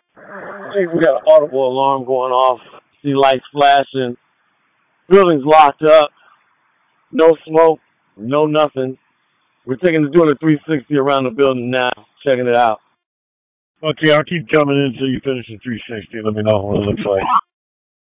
Hey, we got an audible alarm going off. See lights flashing. Building's locked up. No smoke. No nothing. We're doing a 360 around the building now. Checking it out. Okay, I'll keep coming in until you finish the 360. Let me know what it looks like.